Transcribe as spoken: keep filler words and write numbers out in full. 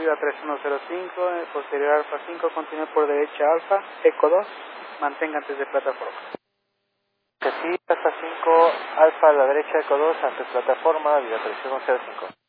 Viva tres uno cero cinco, eh, posterior Alfa cinco, continúe por derecha Alfa, Eco dos, mantenga antes de plataforma. Sí, Alfa cinco, Alfa a la derecha, Eco dos, antes plataforma, Viva tres uno cero cinco.